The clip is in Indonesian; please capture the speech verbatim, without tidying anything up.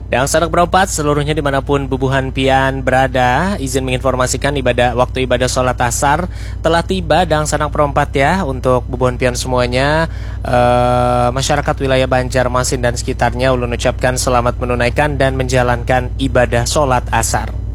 Dan sanak berempat seluruhnya dimanapun bubuhan pian berada, izin menginformasikan ibadah waktu ibadah sholat asar telah tiba dan sanak perempat ya untuk bubuhan pian semuanya. uh, Masyarakat wilayah Banjarmasin dan sekitarnya ulun ucapkan selamat menunaikan dan menjalankan ibadah sholat asar.